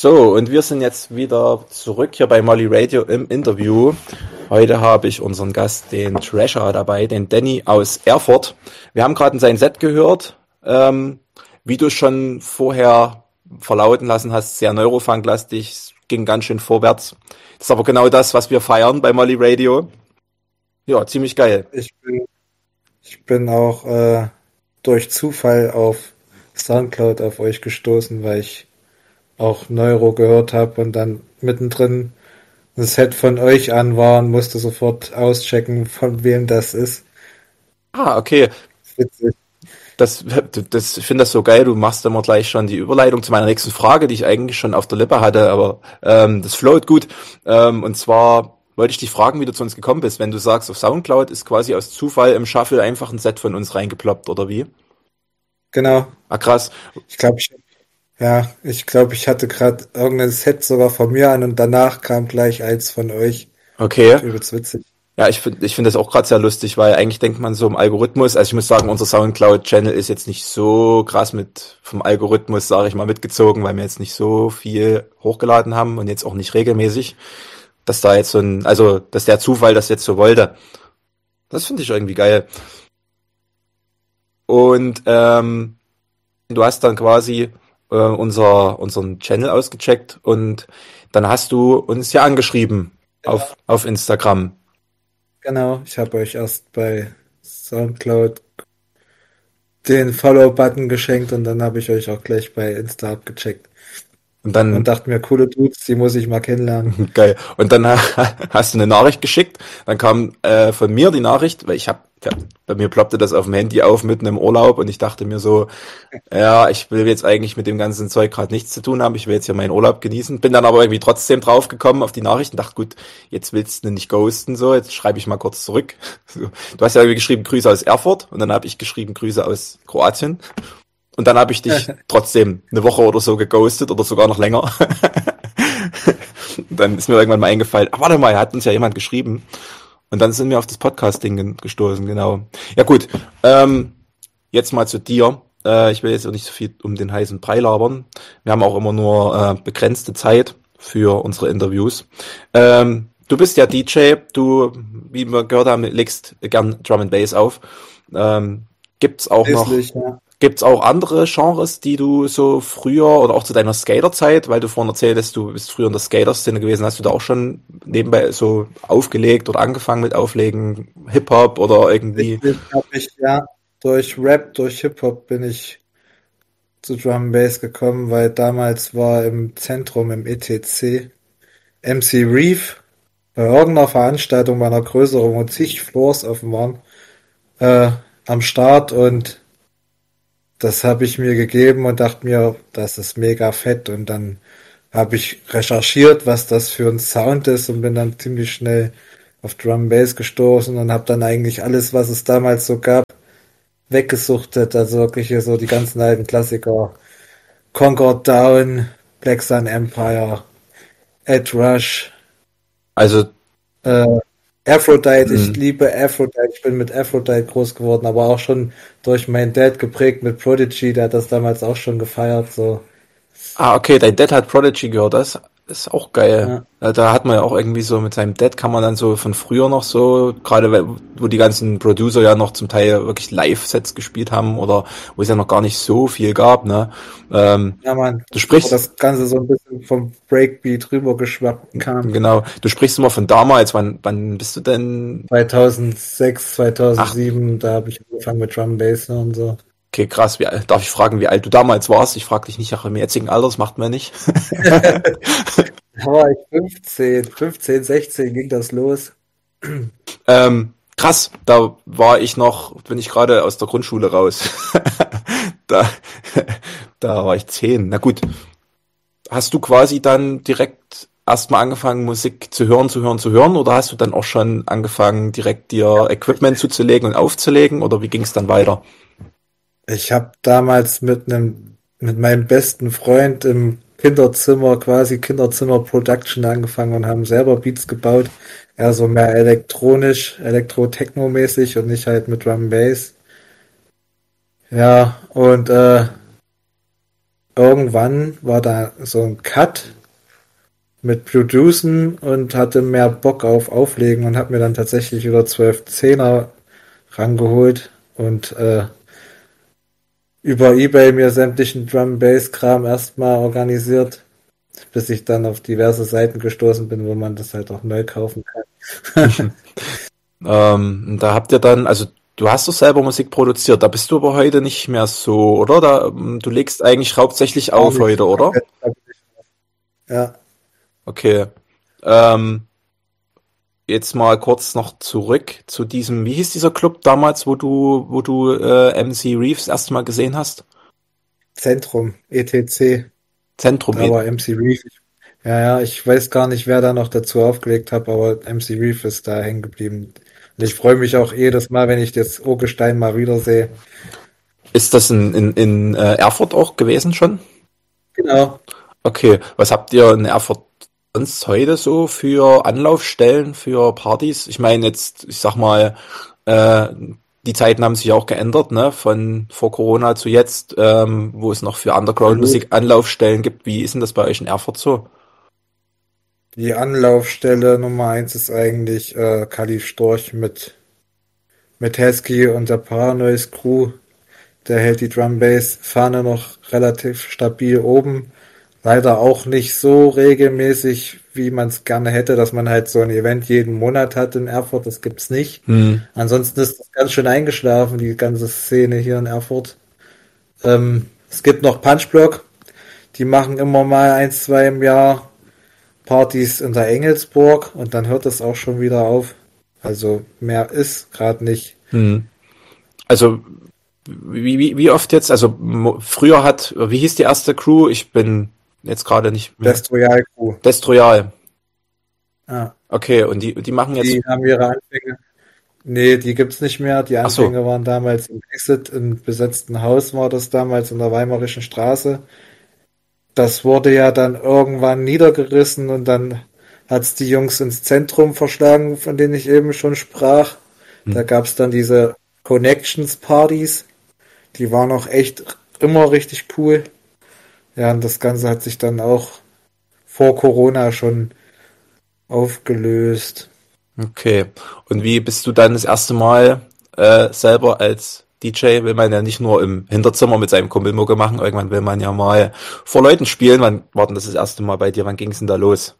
So, und wir sind jetzt wieder zurück hier bei Molly Radio im Interview. Heute habe ich unseren Gast, den Treasure, dabei, den Danny aus Erfurt. Wir haben gerade in sein Set gehört, wie du schon vorher verlauten lassen hast, sehr Neurofunk-lastig, ging ganz schön vorwärts. Das ist aber genau das, was wir feiern bei Molly Radio. Ja, ziemlich geil. Ich bin auch durch Zufall auf Soundcloud auf euch gestoßen, weil ich auch Neuro gehört habe und dann mittendrin ein Set von euch an war und musste sofort auschecken, von wem das ist. Ah, okay. Witzig. Ich finde das so geil, du machst immer gleich schon die Überleitung zu meiner nächsten Frage, die ich eigentlich schon auf der Lippe hatte, aber das float gut. Und zwar wollte ich dich fragen, wie du zu uns gekommen bist. Wenn du sagst, auf Soundcloud ist quasi aus Zufall im Shuffle einfach ein Set von uns reingeploppt, oder wie? Genau. Ah, krass. Ich glaube, ich hatte gerade irgendein Set sogar von mir an und danach kam gleich eins von euch. Okay. Übelst witzig. Ja, ich finde das auch gerade sehr lustig, weil eigentlich denkt man so im Algorithmus, also ich muss sagen, unser Soundcloud-Channel ist jetzt nicht so krass vom Algorithmus, sage ich mal, mitgezogen, weil wir jetzt nicht so viel hochgeladen haben und jetzt auch nicht regelmäßig, dass da jetzt dass der Zufall das jetzt so wollte. Das finde ich irgendwie geil. Und du hast dann quasi unseren Channel ausgecheckt und dann hast du uns ja angeschrieben auf Instagram. Genau, ich habe euch erst bei Soundcloud den Follow-Button geschenkt und dann habe ich euch auch gleich bei Insta abgecheckt. Und Und dann, dachte mir, coole Dudes, die muss ich mal kennenlernen. geil. Und dann hast du eine Nachricht geschickt. Dann kam von mir die Nachricht, weil bei mir ploppte das auf dem Handy auf mitten im Urlaub und ich dachte mir so, ja, ich will jetzt eigentlich mit dem ganzen Zeug gerade nichts zu tun haben. Ich will jetzt hier meinen Urlaub genießen. Bin dann aber irgendwie trotzdem draufgekommen auf die Nachrichten. Dachte, gut, jetzt willst du nicht ghosten, so. Jetzt schreibe ich mal kurz zurück. So. Du hast ja irgendwie geschrieben Grüße aus Erfurt und dann habe ich geschrieben Grüße aus Kroatien. Und dann habe ich dich trotzdem eine Woche oder so geghostet oder sogar noch länger. Und dann ist mir irgendwann mal eingefallen, warte mal, hat uns ja jemand geschrieben. Und dann sind wir auf das Podcast-Ding gestoßen, genau. Ja gut, jetzt mal zu dir. Ich will jetzt auch nicht so viel um den heißen Brei labern. Wir haben auch immer nur begrenzte Zeit für unsere Interviews. Du bist ja DJ, wie wir gehört haben, legst gern Drum and Bass auf. Gibt's auch Ja. Gibt's auch andere Genres, die du so früher oder auch zu deiner Skaterzeit, weil du vorhin erzähltest, du bist früher in der Skater-Szene gewesen, hast du da auch schon nebenbei so aufgelegt oder angefangen mit Auflegen, Hip-Hop oder irgendwie? Durch Rap, durch Hip-Hop bin ich zu Drum and Bass gekommen, weil damals war im Zentrum, im ETC, MC Reef bei irgendeiner Veranstaltung bei einer größeren, wo zig Floors offen waren, am Start und das habe ich mir gegeben und dachte mir, das ist mega fett. Und dann habe ich recherchiert, was das für ein Sound ist und bin dann ziemlich schnell auf Drum and Bass gestoßen und habe dann eigentlich alles, was es damals so gab, weggesuchtet. Also wirklich hier so die ganzen alten Klassiker. Concord Down, Black Sun Empire, Ed Rush, Also, äh, Aphrodite, ich mh. liebe Aphrodite, ich bin mit Aphrodite groß geworden, aber auch schon durch meinen Dad geprägt mit Prodigy, der hat das damals auch schon gefeiert, so. Okay, dein Dad hat Prodigy gehört, das ist auch geil. Ja, Da hat man ja auch irgendwie so mit seinem Dad kann man dann so von früher noch so, gerade wo die ganzen Producer ja noch zum Teil wirklich Live-Sets gespielt haben oder wo es ja noch gar nicht so viel gab, ne? ja Mann, Du wo sprichst, das Ganze so ein bisschen vom Breakbeat rübergeschwappt kam. genau, du sprichst immer von damals, wann bist du denn? 2006, Ach, 2007, da habe ich angefangen mit Drum Bass und so. okay, krass, darf ich fragen, wie alt du damals warst? Ich frage dich nicht nach dem jetzigen Alter, das macht man nicht. Da war ich 15, 16 ging das los. Krass, bin ich gerade aus der Grundschule raus. Da, da war ich 10. Na gut, hast du quasi dann direkt erstmal angefangen, Musik zu hören, oder hast du dann auch schon angefangen, direkt dir Equipment zuzulegen und aufzulegen, oder wie ging es dann weiter? Ich habe damals mit meinem besten Freund im Kinderzimmer, quasi Kinderzimmer Production angefangen und haben selber Beats gebaut. Eher so mehr elektronisch, Elektro-Techno-mäßig und nicht halt mit Drum and Bass. Ja, und irgendwann war da so ein Cut mit Producen und hatte mehr Bock auf Auflegen und habe mir dann tatsächlich wieder 12 Zehner rangeholt und über eBay mir sämtlichen Drum-Bass-Kram erstmal organisiert, bis ich dann auf diverse Seiten gestoßen bin, wo man das halt auch neu kaufen kann. Da habt ihr dann, also du hast doch selber Musik produziert, da bist du aber heute nicht mehr so, oder? Du legst eigentlich hauptsächlich Gar auf nicht heute, oder? komplett. Ja, Okay. Ähm, Jetzt mal kurz noch zurück zu diesem, wie hieß dieser Club damals, wo du MC Reeves erstmal gesehen hast? Zentrum, ETC, Zentrum. da war MC Reef. Ja, ja, ich weiß gar nicht, wer da noch dazu aufgelegt hat, aber MC Reef ist da hängen geblieben. Und ich freue mich auch jedes Mal, wenn ich das Urgestein mal wiedersehe. Ist das in Erfurt auch gewesen schon? Genau. Okay, was habt ihr in Erfurt sonst heute so für Anlaufstellen für Partys? Ich meine jetzt, ich sag mal, äh, die Zeiten haben sich auch geändert, ne? Von vor Corona zu jetzt, wo es noch für Absolut. Underground-Musik Anlaufstellen gibt. Wie ist denn das bei euch in Erfurt so? Die Anlaufstelle Nummer eins ist eigentlich Kali Storch mit Hesky und der Paranoise Crew. Der hält die Drum Bass Fahne noch relativ stabil oben. Leider auch nicht so regelmäßig, wie man es gerne hätte, dass man halt so ein Event jeden Monat hat in Erfurt. Das gibt's nicht. Hm. Ansonsten ist es ganz schön eingeschlafen, die ganze Szene hier in Erfurt. Es gibt noch Punchblock. Die machen immer mal ein, zwei im Jahr Partys in der Engelsburg und dann hört es auch schon wieder auf. Also mehr ist gerade nicht. Hm. Also wie oft jetzt? Also früher wie hieß die erste Crew? Ich bin jetzt gerade nicht mehr. Best Royal Crew. Destroyal. Ja, Okay, und die machen jetzt. die haben ihre Anfänge. Nee, die gibt's nicht mehr. Die Ach so. Anfänge waren damals im Exit, im besetzten Haus war das damals in der Weimarischen Straße. Das wurde ja dann irgendwann niedergerissen und dann hat's die Jungs ins Zentrum verschlagen, von denen ich eben schon sprach. Hm. Da gab's dann diese Connections Partys. Die waren auch echt immer richtig cool. Ja, und das Ganze hat sich dann auch vor Corona schon aufgelöst. Okay. Und wie bist du dann das erste Mal selber als DJ? Will man ja nicht nur im Hinterzimmer mit seinem Kumpel Mucke machen, irgendwann will man ja mal vor Leuten spielen. Wann war denn das erste Mal bei dir? Wann ging's denn da los?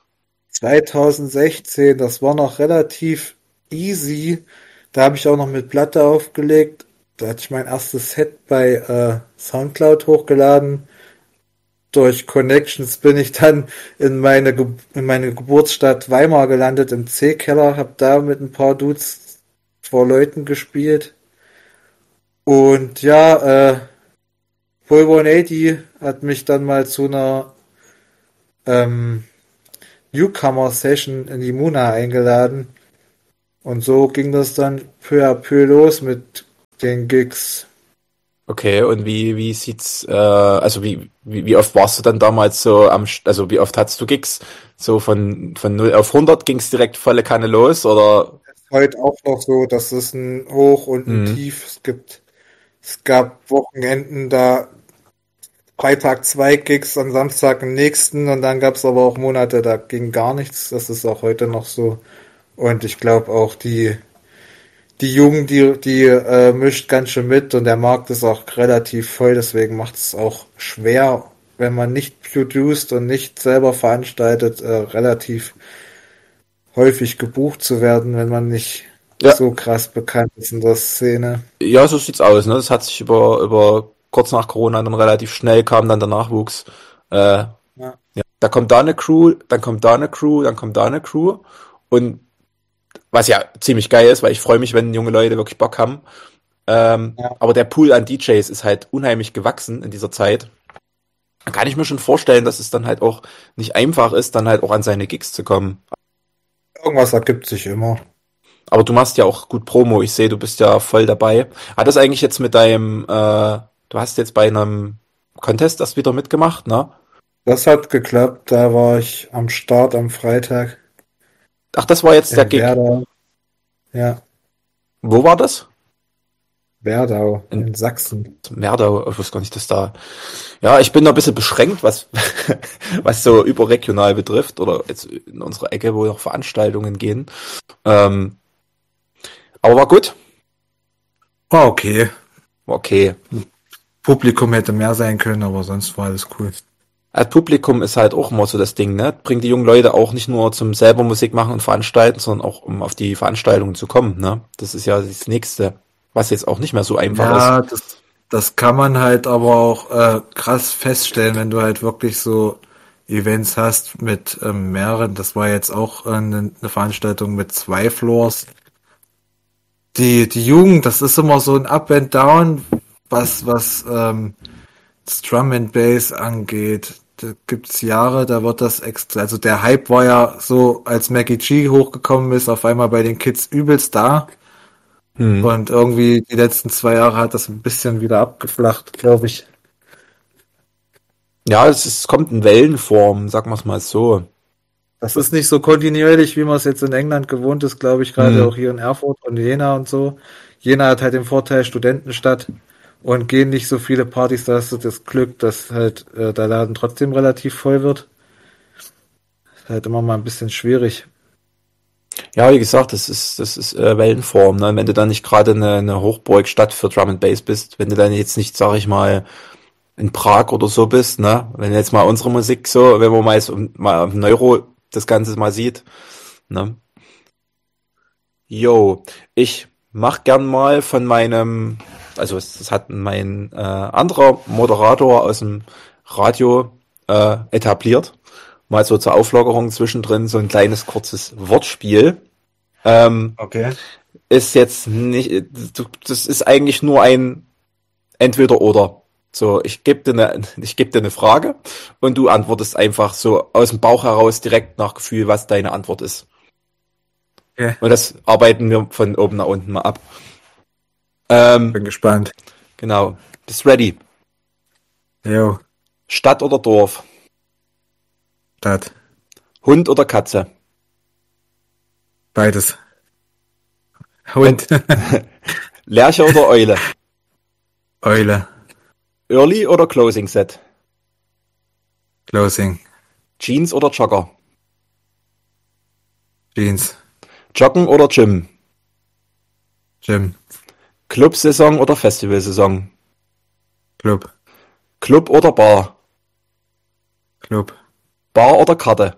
2016, das war noch relativ easy. Da habe ich auch noch mit Platte aufgelegt. Da hatte ich mein erstes Set bei Soundcloud hochgeladen. Durch Connections bin ich dann in meine Geburtsstadt Weimar gelandet, im C-Keller, habe da mit ein paar Dudes vor Leuten gespielt. Und ja, Full 180 hat mich dann mal zu einer ähm, Newcomer-Session in die Muna eingeladen. Und so ging das dann peu à peu los mit den Gigs. Okay, und wie sieht's, also wie oft warst du dann damals so also wie oft hattest du Gigs? So von 0 auf 100 ging's direkt volle Kanne los, oder? Ist heute auch noch so, dass es ein Hoch und ein Hm. Tief es gab Wochenenden, da Freitag zwei Gigs, am Samstag im nächsten und dann gab es aber auch Monate, da ging gar nichts. Das ist auch heute noch so. Und ich glaube auch die Jugend, die mischt ganz schön mit und der Markt ist auch relativ voll, deswegen macht es auch schwer, wenn man nicht produced und nicht selber veranstaltet, relativ häufig gebucht zu werden, wenn man nicht Ja, so krass bekannt ist in der Szene. ja, so sieht's aus, ne? Das hat sich über kurz nach Corona dann relativ schnell kam dann der Nachwuchs. Ja, Ja, da kommt da eine Crew, dann kommt da eine Crew, dann kommt da eine Crew. Und was ja ziemlich geil ist, weil ich freue mich, wenn junge Leute wirklich Bock haben. ja. Aber der Pool an DJs ist halt unheimlich gewachsen in dieser Zeit. Da kann ich mir schon vorstellen, dass es dann halt auch nicht einfach ist, dann halt auch an seine Gigs zu kommen. Irgendwas ergibt sich immer. Aber du machst ja auch gut Promo. Ich sehe, du bist ja voll dabei. Hat das eigentlich jetzt mit du hast jetzt bei einem Contest das wieder mitgemacht, ne? Das hat geklappt, da war ich am Start am Freitag Ach, das war jetzt der in Gig. Werder. Ja, Wo war das? Werdau In in Sachsen. Merdau, ich weiß gar nicht, dass da. Ja, ich bin da ein bisschen beschränkt, was, was so überregional betrifft, oder jetzt in unserer Ecke, wo noch Veranstaltungen gehen. Ähm, aber war gut. War okay. War okay. Publikum hätte mehr sein können, aber sonst war alles cool. Als Publikum ist halt auch immer so das Ding, ne? Bringt die jungen Leute auch nicht nur zum selber Musik machen und veranstalten, sondern auch um auf die Veranstaltungen zu kommen, ne? Das ist ja das Nächste, was jetzt auch nicht mehr so einfach ist. Ja, das kann man halt aber auch krass feststellen, wenn du halt wirklich so Events hast mit mehreren. Das war jetzt auch eine Veranstaltung mit 2 Floors. Die Jugend, das ist immer so ein Up and Down, was das Drum and Bass angeht. Da gibt's Jahre, da wird das extra, also der Hype war ja so, als Mackie G hochgekommen ist, auf einmal bei den Kids übelst da. Hm. Und irgendwie die letzten 2 Jahre hat das ein bisschen wieder abgeflacht, glaube ich. Ja, es kommt in Wellenform, sagen wir es mal so. Das ist nicht so kontinuierlich, wie man es jetzt in England gewohnt ist, glaube ich, gerade auch hier in Erfurt und Jena und so. Jena hat halt den Vorteil Studentenstadt und gehen nicht so viele Partys, da hast du das Glück, dass halt der Laden trotzdem relativ voll wird. Ist halt immer mal ein bisschen schwierig. Ja, wie gesagt, das ist Wellenform, ne? Wenn du dann nicht gerade eine Hochburgstadt für Drum and Bass bist, wenn du dann jetzt nicht, sag ich mal, in Prag oder so bist, ne? Wenn jetzt mal unsere Musik so, wenn man mal so mal auf Neuro das Ganze mal sieht, ne? Jo, ich mach gern mal von meinem, also das hat mein anderer Moderator aus dem Radio etabliert, mal so zur Auflockerung zwischendrin so ein kleines kurzes Wortspiel. Okay. Ist jetzt nicht, das ist eigentlich nur ein Entweder-Oder. So, ich geb dir eine Frage und du antwortest einfach so aus dem Bauch heraus direkt nach Gefühl, was deine Antwort ist. Okay. Und das arbeiten wir von oben nach unten mal ab. Bin gespannt. Genau. Bist ready? Jo, Stadt oder Dorf? Stadt. Hund oder Katze? Beides. Hund. Lerche oder Eule? Eule. Early oder Closing Set? Closing. Jeans oder Jogger? Jeans. Joggen oder Gym? Gym. Clubsaison oder Festivalsaison? Club. Club oder Bar? Club. Bar oder Karte?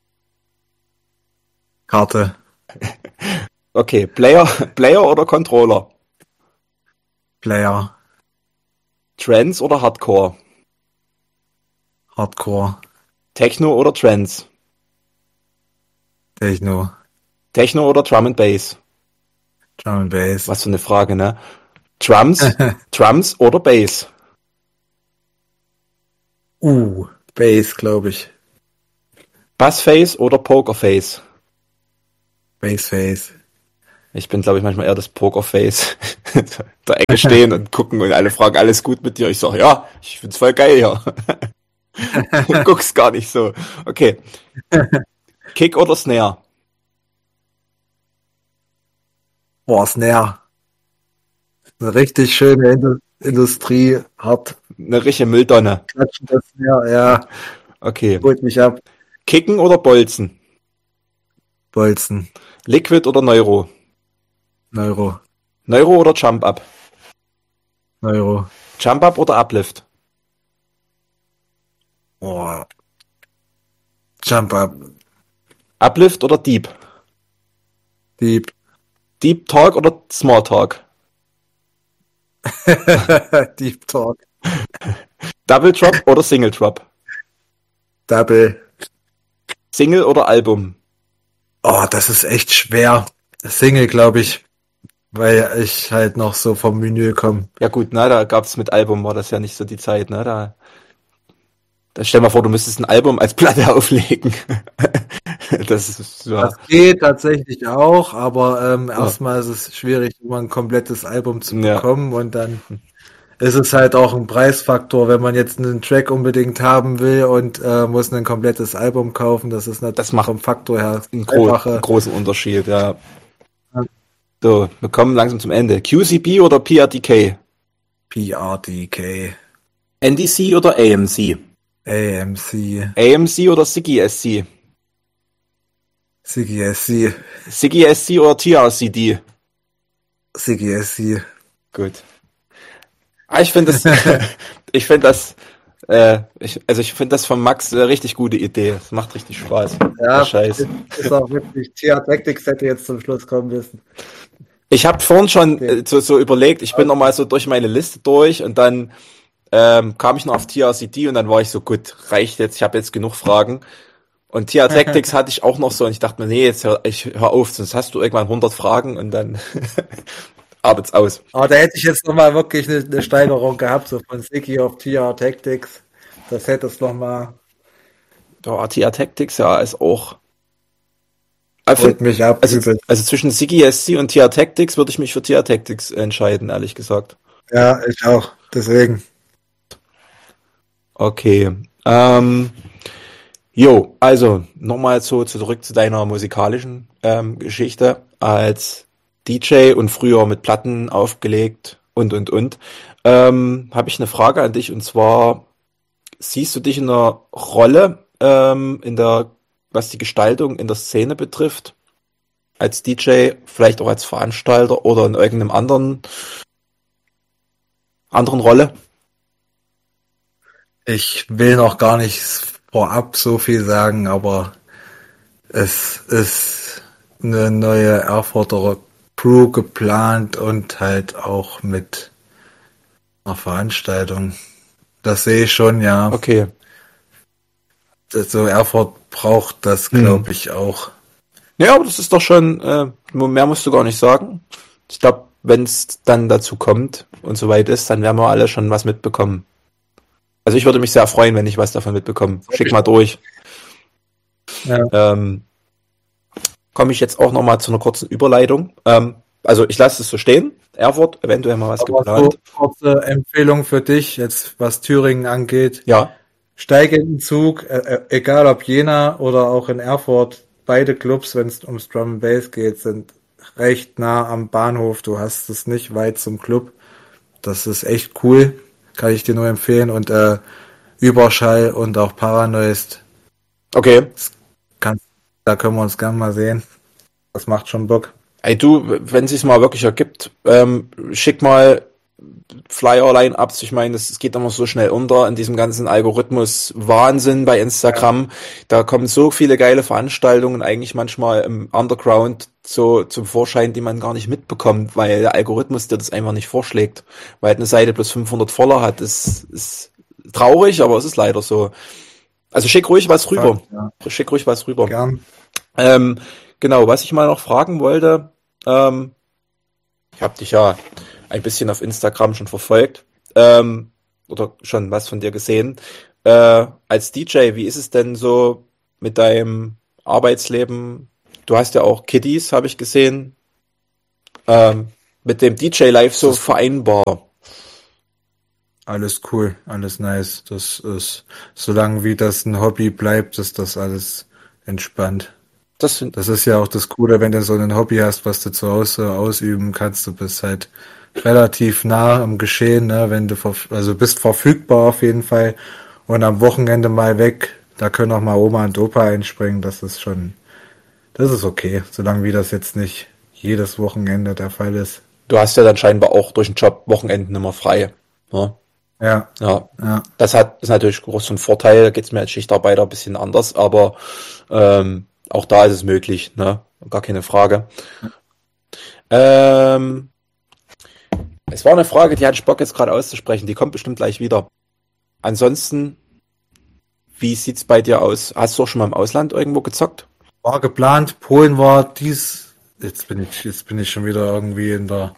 Karte. Okay, Player oder Controller? Player. Trance oder Hardcore? Hardcore. Techno oder Trance? Techno. Techno oder Drum and Bass? Drum and Bass. Was für eine Frage, ne? Drums oder Bass? Bass, glaube ich. Bassface oder Pokerface? Bassface. Ich bin, glaube ich, manchmal eher das Pokerface. Der Ecke stehen und gucken und alle fragen, alles gut mit dir? Ich sage, ja, ich find's voll geil hier. Guck's gar nicht so. Okay. Kick oder Snare? Boah, Snare. Eine richtig schöne Industrie. Hart. Eine richtige Mülltonne. Klatschen das Snare, ja. Okay. Holt mich ab. Kicken oder Bolzen? Bolzen. Liquid oder Neuro? Neuro. Neuro oder Jump Up? Neuro. Jump Up oder Uplift? Boah. Jump up. Uplift oder Deep? Deep. Deep Talk oder Small Talk? Deep Talk. Double Drop oder Single Drop? Double. Single oder Album? Oh, das ist echt schwer. Single, glaube ich. Weil ich halt noch so vom Menü komme. Ja gut, ne, da gab's mit Album, war das ja nicht so die Zeit, ne, da stell mal vor, du müsstest ein Album als Platte auflegen. Das ist, ja. Das geht tatsächlich auch, aber erstmal ist es schwierig, immer ein komplettes Album zu bekommen und dann ist es halt auch ein Preisfaktor, wenn man jetzt einen Track unbedingt haben will und muss ein komplettes Album kaufen, das ist natürlich Das macht vom Faktor her einen großen Unterschied, ja. So, wir kommen langsam zum Ende. QCB oder PRTK? PRDK, NDC oder AMC? AMC, AMC oder Siggy SC? CGSC, Siggy SC oder TRCD? CGSC. Gut. Ich finde das, ich finde das, ich finde das von Max eine richtig gute Idee. Es macht richtig Spaß. Der Ja, Scheiß. ist auch wirklich, TR Tactics hätte jetzt zum Schluss kommen müssen. Ich habe vorhin schon Okay. so überlegt, ich bin nochmal so durch meine Liste durch und dann kam ich noch auf TRCD und dann war ich so, gut, reicht jetzt, ich habe jetzt genug Fragen. Und TR Tactics hatte ich auch noch so und ich dachte mir, nee, ich hör auf, sonst hast du irgendwann 100 Fragen und dann abends aus. Aber da hätte ich jetzt nochmal wirklich eine Steigerung gehabt, so von Siki auf TR Tactics. Das hätte es nochmal, Ja, TR Tactics, ja, ist auch. holt mich ab, Also, übel. also zwischen Siggy SC und TR Tactics würde ich mich für TR Tactics entscheiden, ehrlich gesagt. Ja, ich auch. Deswegen. Okay. Jo, also nochmal so zurück zu deiner musikalischen Geschichte als DJ und früher mit Platten aufgelegt und. Habe ich eine Frage an dich und zwar, siehst du dich in einer Rolle was die Gestaltung in der Szene betrifft, als DJ, vielleicht auch als Veranstalter oder in irgendeinem anderen Rolle? Ich will noch gar nicht vorab so viel sagen, aber es ist eine neue Erfurter Crew geplant und halt auch mit einer Veranstaltung. Das sehe ich schon, ja. Okay. So Erfurt braucht das, Hm. glaube ich, auch. Ja, aber das ist doch schon, mehr musst du gar nicht sagen. Ich glaube, wenn es dann dazu kommt und soweit ist, dann werden wir alle schon was mitbekommen. Also ich würde mich sehr freuen, wenn ich was davon mitbekomme. Schick mal durch. Ja. Komme ich jetzt auch nochmal zu einer kurzen Überleitung. Also ich lasse es so stehen. Erfurt, eventuell mal was Aber geplant. so kurze Empfehlung für dich, jetzt was Thüringen angeht. Ja, Steige in den Zug, egal ob Jena oder auch in Erfurt, beide Clubs, wenn es ums Drum and Bass geht, sind recht nah am Bahnhof. Du hast es nicht weit zum Club. Das ist echt cool. Kann ich dir nur empfehlen. Und Überschall und auch Paranoist, okay. da können wir uns gern mal sehen. Das macht schon Bock. Ey du, wenn es sich mal wirklich ergibt, schick mal Flyer-Line-Ups. Ich meine, es geht immer so schnell unter in diesem ganzen Algorithmus-Wahnsinn bei Instagram. Da kommen so viele geile Veranstaltungen eigentlich manchmal im Underground so zum Vorschein, die man gar nicht mitbekommt, weil der Algorithmus dir das einfach nicht vorschlägt. Weil eine Seite plus 500 Follower hat, ist traurig, aber es ist leider so. Also schick ruhig was rüber. Ja, Schick ruhig was rüber. gern. Genau, was ich mal noch fragen wollte, ich habe dich ja ein bisschen auf Instagram schon verfolgt oder schon was von dir gesehen. Als DJ, wie ist es denn so mit deinem Arbeitsleben? Du hast ja auch Kiddies, habe ich gesehen. Mit dem DJ-Life so vereinbar. Alles cool, alles nice. Das ist, solange wie das ein Hobby bleibt, ist das alles entspannt. Das sind, Das ist ja auch das Coole, wenn du so ein Hobby hast, was du zu Hause ausüben kannst. Du bist halt relativ nah am Geschehen, ne? Wenn du also bist verfügbar auf jeden Fall und am Wochenende mal weg. Da können auch mal Oma und Opa einspringen. Das ist okay, solange wie das jetzt nicht jedes Wochenende der Fall ist. du hast ja dann scheinbar auch durch den Job Wochenenden immer frei. Ne? Ja, Ja, ja. ist natürlich groß ein Vorteil, da geht's mir als Schichtarbeiter ein bisschen anders, aber auch da ist es möglich, ne? Gar keine Frage. Ähm, Es war eine Frage, die hatte ich Bock jetzt gerade auszusprechen, die kommt bestimmt gleich wieder. Ansonsten, wie sieht's bei dir aus? Hast du auch schon mal im Ausland irgendwo gezockt? War geplant, Polen war jetzt bin ich schon wieder irgendwie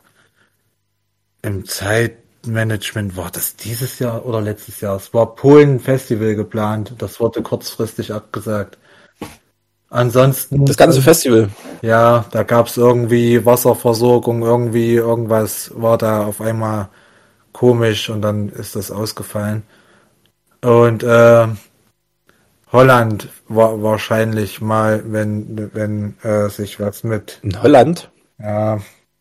im Zeitmanagement. War das dieses Jahr oder letztes Jahr? Es war Polen Festival geplant. Das wurde kurzfristig abgesagt. Ansonsten, Das ganze Festival. ja, da gab's irgendwie Wasserversorgung, irgendwie irgendwas war da auf einmal komisch und dann ist das ausgefallen. Und Holland war wahrscheinlich mal, wenn sich was mit, In Holland? ja,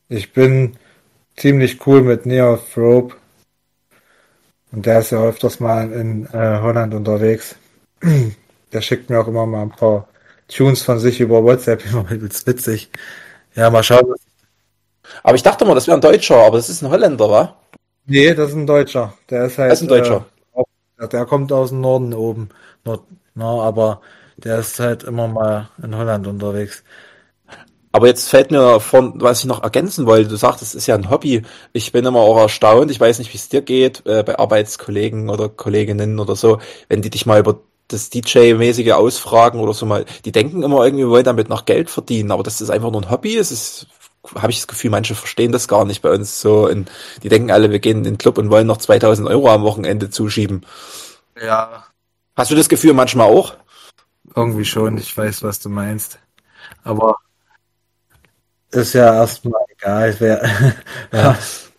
Ich bin ziemlich cool mit Neo Thrope und der ist ja öfters mal in Holland unterwegs. Der schickt mir auch immer mal ein paar Tunes von sich über WhatsApp, immer übelst witzig. Ja, mal schauen. Aber ich dachte mal, das wäre ein Deutscher, aber das ist ein Holländer, wa? Nee, das ist ein Deutscher. Der ist Das ist halt, ein Deutscher. der kommt aus dem Norden oben. Nord, na, aber der ist halt immer mal in Holland unterwegs. Aber jetzt fällt mir von, was ich noch ergänzen wollte, du sagst, es ist ja ein Hobby. Ich bin immer auch erstaunt, ich weiß nicht, wie es dir geht, bei Arbeitskollegen oder Kolleginnen oder so, wenn die dich mal über das DJ-mäßige ausfragen oder so mal, die denken immer irgendwie, wir wollen damit noch Geld verdienen, aber das ist einfach nur ein Hobby, es ist, habe ich das Gefühl, manche verstehen das gar nicht bei uns so, die denken alle, wir gehen in den Club und wollen noch 2.000 € am Wochenende zuschieben. Ja, Hast du das Gefühl manchmal auch? irgendwie schon. Ich weiß, was du meinst. Aber ist ja erstmal egal, wer. Ja.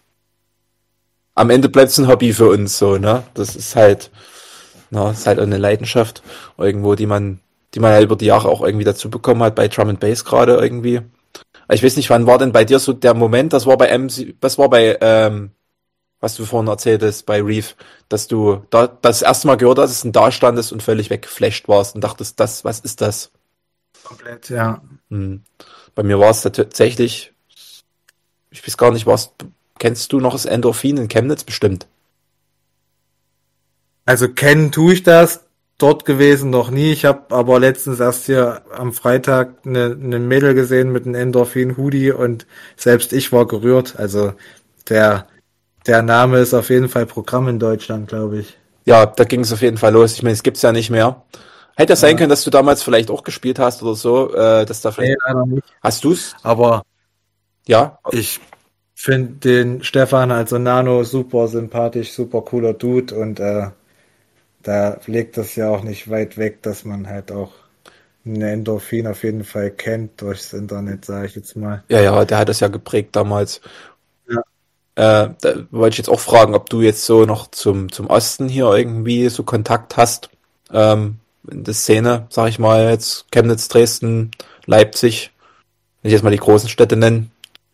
Am Ende bleibt es ein Hobby für uns so, ne? Das ist halt, na, ist halt eine Leidenschaft irgendwo, die man halt über die Jahre auch irgendwie dazu bekommen hat, bei Drum and Bass gerade irgendwie. Ich weiß nicht, wann war denn bei dir so der Moment, das war bei MC, was war bei, was du vorhin erzählt hast, bei Reef, dass du da das erste Mal gehört hast und da standest und völlig weggeflasht warst und dachtest, was ist das? Komplett, ja. Hm. Bei mir war es tatsächlich, ich weiß gar nicht, kennst du noch das Endorphin in Chemnitz bestimmt? Also kennen tue ich das. Dort gewesen noch nie. Ich habe aber letztens erst hier am Freitag eine Mädel gesehen mit einem Endorphin-Hoodie und selbst ich war gerührt. Also der, der Name ist auf jeden Fall Programm in Deutschland, glaube ich. Ja, da ging es auf jeden Fall los. Ich meine, es gibt's ja nicht mehr. Hätte ja sein können, dass du damals vielleicht auch gespielt hast oder so, dass da Nee, vielleicht. leider nicht. Hast du's? Aber Ja. ich finde den Stefan, also Nano, super sympathisch, super cooler Dude und da liegt das ja auch nicht weit weg, dass man halt auch eine Endorphin auf jeden Fall kennt durchs Internet, sage ich jetzt mal. Ja, ja, der hat das ja geprägt damals. Ja. Da wollte ich jetzt auch fragen, ob du jetzt so noch zum Osten hier irgendwie so Kontakt hast. In der Szene, sag ich mal, jetzt Chemnitz, Dresden, Leipzig, wenn ich jetzt mal die großen Städte nennen.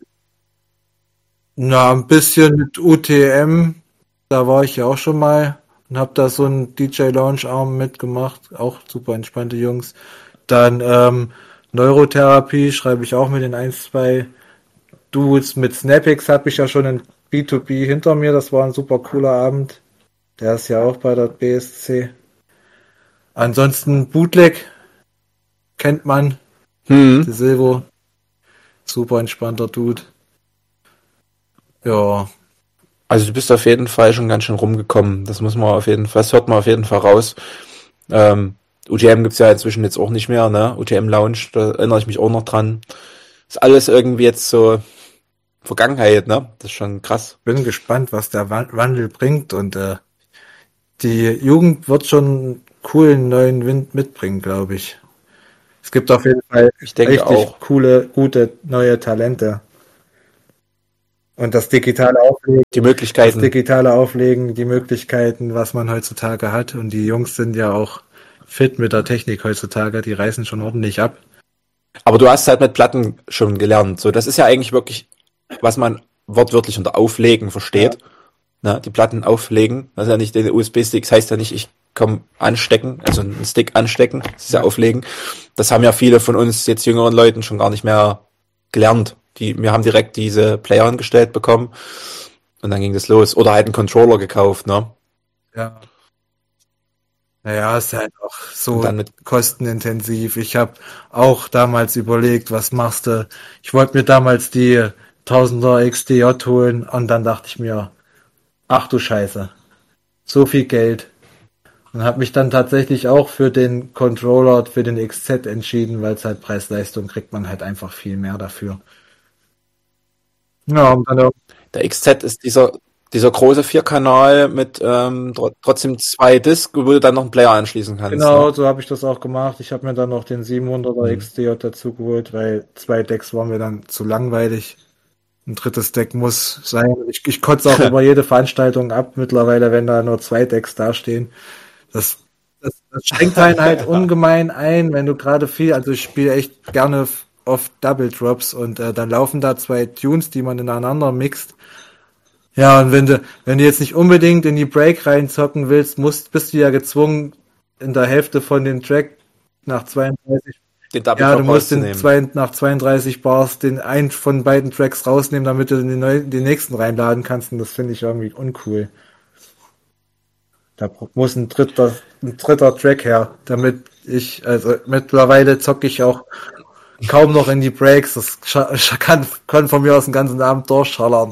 Na, ein bisschen mit UTM, da war ich ja auch schon mal und habe da so einen DJ-Lounge-Arm mitgemacht, auch super entspannte Jungs. Dann Neurotherapie schreibe ich auch mit den 1, 2 Dudes. Mit Snapix habe ich ja schon ein B2B hinter mir, das war ein super cooler Abend. Der ist ja auch bei der BSC. Ansonsten Bootleg kennt man, Hm. De Silvo, super entspannter Dude. Ja, Also du bist auf jeden Fall schon ganz schön rumgekommen. Das muss man auf jeden Fall, das hört man auf jeden Fall raus. UTM gibt's ja inzwischen jetzt auch nicht mehr, ne? UTM Lounge, da erinnere ich mich auch noch dran. Ist alles irgendwie jetzt so Vergangenheit, ne? Das ist schon krass. bin gespannt, was der Wandel bringt und die Jugend wird schon einen coolen neuen Wind mitbringen, glaube ich. Es gibt auf jeden Fall Ich denke richtig auch. coole, gute neue Talente. Und Die Das Möglichkeiten. digitale Auflegen, die Möglichkeiten, was man heutzutage hat. Und die Jungs sind ja auch fit mit der Technik heutzutage, die reißen schon ordentlich ab. Aber du hast halt mit Platten schon gelernt. So, das ist ja eigentlich wirklich, was man wortwörtlich unter Auflegen Ja, versteht. Ne? Die Platten auflegen. Das ist ja nicht den USB-Sticks, heißt ja nicht, ich komm anstecken, also einen Stick anstecken. Das ist ja ja, auflegen. Das haben ja viele von uns jetzt jüngeren Leuten schon gar nicht mehr gelernt. Wir haben direkt diese Player angestellt bekommen und dann ging das los. Oder halt einen Controller gekauft, ne? ja. Naja, ist halt auch Und so dann mit, kostenintensiv. Ich habe auch damals überlegt, was machst du? Ich wollte mir damals die Tausender XDJ holen und dann dachte ich mir, ach du Scheiße, so viel Geld. Und habe mich dann tatsächlich auch für den Controller, für den XZ entschieden, weil es halt Preis-Leistung kriegt man halt einfach viel mehr dafür. Ja, und dann auch, der XZ ist dieser große Vierkanal mit trotzdem zwei Disc, wo du dann noch einen Player anschließen kannst, ne? genau, so habe ich das auch gemacht. Ich habe mir dann noch den 700er Hm. XDJ dazu geholt, weil 2 Decks waren mir dann zu langweilig. Ein drittes Deck muss sein. Ich kotze auch über jede Veranstaltung ab mittlerweile, wenn da nur 2 Decks dastehen. Das schränkt einen halt ungemein ein, wenn du gerade viel, also ich spiele echt gerne oft Double Drops und dann laufen da zwei Tunes, die man ineinander mixt. Ja, und wenn du jetzt nicht unbedingt in die Break reinzocken willst, bist du ja gezwungen, in der Hälfte von dem Track nach 32, Den Double ja, du Drop musst rauszunehmen. nach 32 Bars den einen von beiden Tracks rausnehmen, damit du den nächsten reinladen kannst, und das finde ich irgendwie uncool. Da muss ein dritter Track her, also mittlerweile zocke ich auch kaum noch in die Breaks, kann von mir aus den ganzen Abend durchschallern.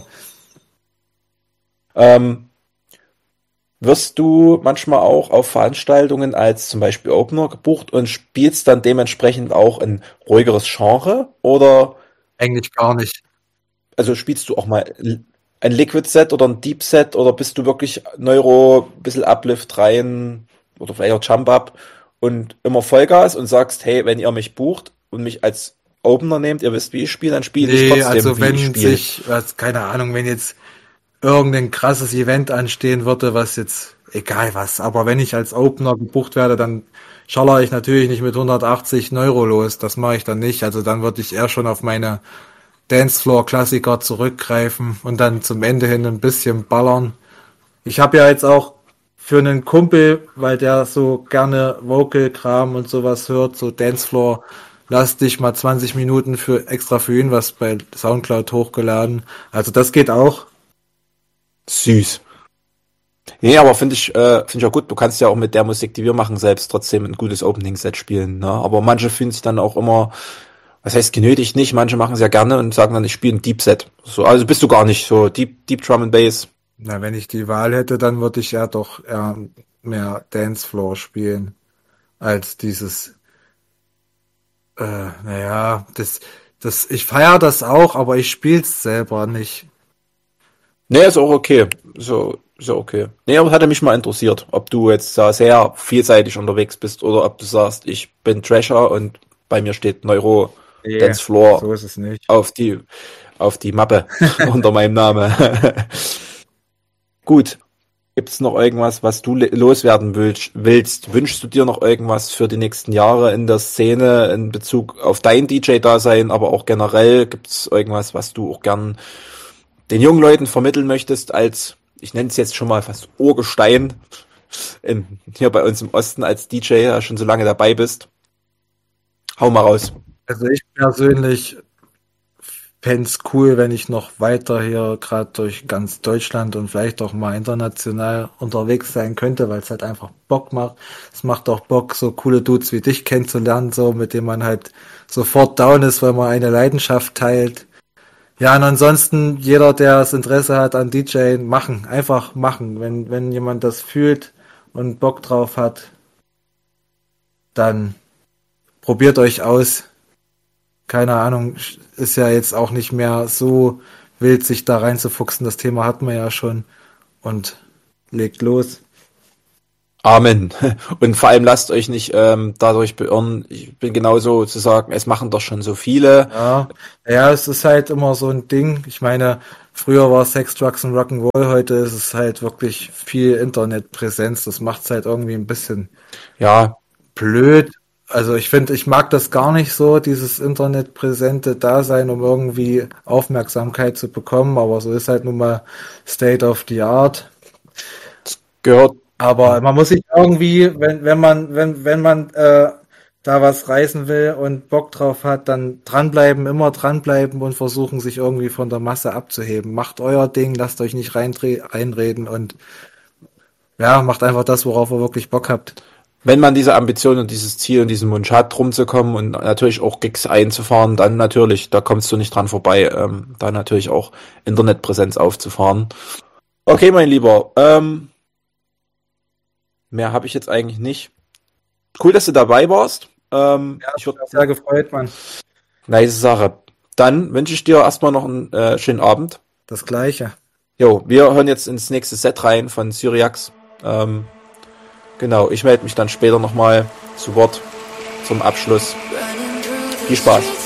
Ähm, Wirst du manchmal auch auf Veranstaltungen als zum Beispiel Opener gebucht und spielst dann dementsprechend auch ein ruhigeres Genre? Oder Eigentlich gar nicht. also spielst du auch mal ein Liquid Set oder ein Deep Set oder bist du wirklich Neuro, bisschen Uplift rein oder vielleicht auch Jump Up und immer Vollgas und sagst, hey, wenn ihr mich bucht und mich als Opener nehmt, ihr wisst, wie ich spiele, dann spiele ich Nee, trotzdem, also wie ich spiele. keine Ahnung, wenn jetzt irgendein krasses Event anstehen würde, was jetzt, egal was, aber wenn ich als Opener gebucht werde, dann schaller ich natürlich nicht mit 180 Euro los, das mache ich dann nicht, also dann würde ich eher schon auf meine Dancefloor-Klassiker zurückgreifen und dann zum Ende hin ein bisschen ballern. Ich habe ja jetzt auch für einen Kumpel, weil der so gerne Vocal-Kram und sowas hört, so Dancefloor, lass dich mal 20 Minuten extra für ihn was bei Soundcloud hochgeladen. Also das geht auch. Süß. Nee, aber finde ich auch gut. Du kannst ja auch mit der Musik, die wir machen, selbst trotzdem ein gutes Opening-Set spielen. Ne? Aber manche fühlen sich dann auch immer, was heißt genötigt nicht, manche machen es ja gerne und sagen dann, ich spiele ein Deep Set. So, also bist du gar nicht so Deep Drum and Bass. Na, wenn ich die Wahl hätte, dann würde ich ja doch eher mehr Dancefloor spielen als dieses, naja, ich feiere das auch, aber ich spiel's selber nicht. Nee, ist auch okay. Ist ja okay. Nee, aber hatte mich mal interessiert, ob du jetzt da sehr vielseitig unterwegs bist oder ob du sagst, ich bin Thrasher und bei mir steht Neuro Nee, Dance Floor so ist es nicht. auf die Mappe unter meinem Namen. Gut. Gibt's noch irgendwas, was du loswerden willst? Wünschst du dir noch irgendwas für die nächsten Jahre in der Szene in Bezug auf dein DJ-Dasein, aber auch generell? Gibt's irgendwas, was du auch gern den jungen Leuten vermitteln möchtest als, ich nenne es jetzt schon mal fast Urgestein hier bei uns im Osten als DJ, ja schon so lange dabei bist? Hau mal raus. Also ich persönlich fänd's cool, wenn ich noch weiter hier gerade durch ganz Deutschland und vielleicht auch mal international unterwegs sein könnte, weil es halt einfach Bock macht. Es macht auch Bock, so coole Dudes wie dich kennenzulernen, so mit denen man halt sofort down ist, weil man eine Leidenschaft teilt. Ja, und ansonsten jeder, der das Interesse hat an DJing, einfach machen. Wenn jemand das fühlt und Bock drauf hat, dann probiert euch aus. Keine Ahnung, ist ja jetzt auch nicht mehr so wild, sich da reinzufuchsen. Das Thema hatten wir ja schon. Und legt los. Amen. Und vor allem lasst euch nicht dadurch beirren. Ich bin genauso zu sagen, es machen doch schon so viele. Ja, ja, es ist halt immer so ein Ding. Ich meine, früher war Sex, Drugs und Rock'n'Roll, heute ist es halt wirklich viel Internetpräsenz. Das macht es halt irgendwie ein bisschen Ja, blöd. Also ich finde, ich mag das gar nicht so, dieses internetpräsente Dasein, um irgendwie Aufmerksamkeit zu bekommen, aber so ist halt nun mal State of the Art. gehört. Aber man muss sich irgendwie, wenn man da was reißen will und Bock drauf hat, dann dranbleiben, immer dranbleiben und versuchen, sich irgendwie von der Masse abzuheben. Macht euer Ding, lasst euch nicht reinreden und ja, macht einfach das, worauf ihr wirklich Bock habt. Wenn man diese Ambition und dieses Ziel und diesen Wunsch hat, rumzukommen und natürlich auch Gigs einzufahren, dann natürlich, da kommst du nicht dran vorbei, da natürlich auch Internetpräsenz aufzufahren. Okay, mein Lieber, mehr habe ich jetzt eigentlich nicht. Cool, dass du dabei warst. Ja, Ich würde, sehr gefreut, Mann. nice Sache. Dann wünsche ich dir erstmal noch einen schönen Abend. Das Gleiche. Jo, wir hören jetzt ins nächste Set rein von Syriax. Genau, ich melde mich dann später nochmal zu Wort zum Abschluss. Viel Spaß.